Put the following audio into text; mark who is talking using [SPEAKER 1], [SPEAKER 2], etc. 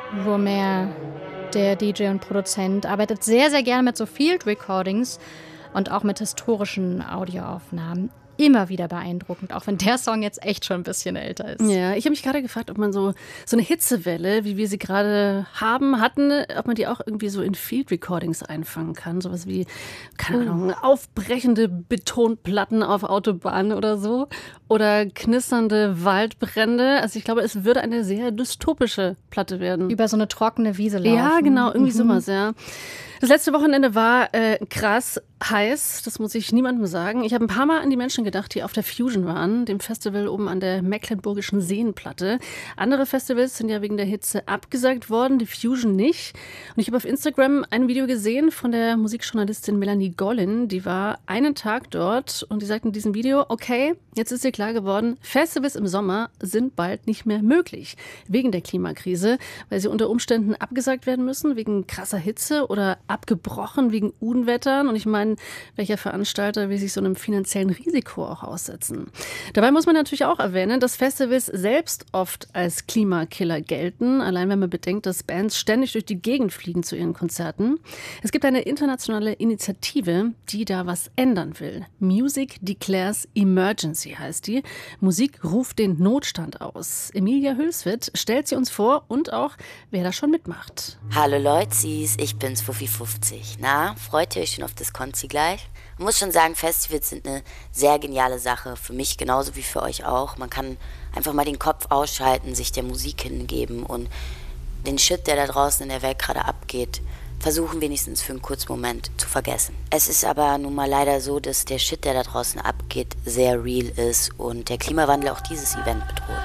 [SPEAKER 1] Romer, der DJ und Produzent, arbeitet sehr, sehr gerne mit so Field Recordings und auch mit historischen Audioaufnahmen. Immer wieder beeindruckend, auch wenn der Song jetzt echt schon ein bisschen älter ist.
[SPEAKER 2] Ja, ich habe mich gerade gefragt, ob man so eine Hitzewelle, wie wir sie gerade hatten, ob man die auch irgendwie so in Field Recordings einfangen kann. Sowas wie, keine Ahnung, aufbrechende Betonplatten auf Autobahnen oder so. Oder knisternde Waldbrände. Also ich glaube, es würde eine sehr dystopische Platte werden.
[SPEAKER 1] Über so eine trockene Wiese laufen.
[SPEAKER 2] Ja, genau, irgendwie sowas, ja. Das letzte Wochenende war krass heiß, das muss ich niemandem sagen. Ich habe ein paar Mal an die Menschen gedacht, die auf der Fusion waren, dem Festival oben an der Mecklenburgischen Seenplatte. Andere Festivals sind ja wegen der Hitze abgesagt worden, die Fusion nicht. Und ich habe auf Instagram ein Video gesehen von der Musikjournalistin Melanie Gollin, die war einen Tag dort und die sagte in diesem Video, okay, jetzt ist ihr klar geworden, Festivals im Sommer sind bald nicht mehr möglich, wegen der Klimakrise, weil sie unter Umständen abgesagt werden müssen, wegen krasser Hitze oder abgebrochen wegen Unwettern. Und ich meine, welcher Veranstalter will sich so einem finanziellen Risiko auch aussetzen? Dabei muss man natürlich auch erwähnen, dass Festivals selbst oft als Klimakiller gelten. Allein wenn man bedenkt, dass Bands ständig durch die Gegend fliegen zu ihren Konzerten. Es gibt eine internationale Initiative, die da was ändern will. Music Declares Emergency heißt die. Musik ruft den Notstand aus. Emilia Hülswit stellt sie uns vor und auch, wer da schon mitmacht.
[SPEAKER 3] Hallo Leutzis, ich bin's Fuffi50. Na, freut ihr euch schon auf das Konzi gleich? Ich muss schon sagen, Festivals sind eine sehr geniale Sache. Für mich genauso wie für euch auch. Man kann einfach mal den Kopf ausschalten, sich der Musik hingeben und den Shit, der da draußen in der Welt gerade abgeht, versuchen wenigstens für einen kurzen Moment zu vergessen. Es ist aber nun mal leider so, dass der Shit, der da draußen abgeht, sehr real ist und der Klimawandel auch dieses Event bedroht.